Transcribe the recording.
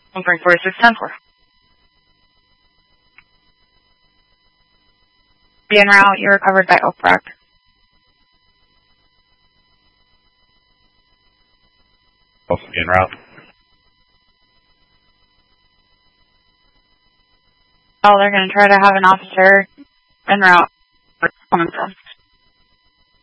Bring 4610-4. Be en route. You're recovered by Oak-Brook. Also be en route. Oh, they're going to try to have an officer en route. Coming from.